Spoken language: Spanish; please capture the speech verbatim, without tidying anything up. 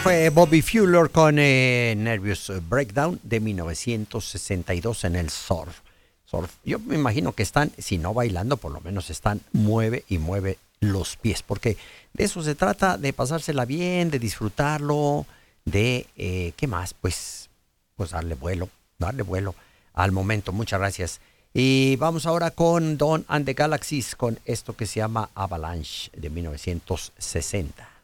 fue Bobby Fuller con eh, Nervous Breakdown de mil novecientos sesenta y dos en el surf. surf. Yo me imagino que están, si no bailando, por lo menos están mueve y mueve los pies, porque de eso se trata, de pasársela bien, de disfrutarlo, de, eh, ¿qué más? Pues, pues darle vuelo, darle vuelo al momento. Muchas gracias. Y vamos ahora con Dawn and the Galaxies, con esto que se llama Avalanche de mil novecientos sesenta.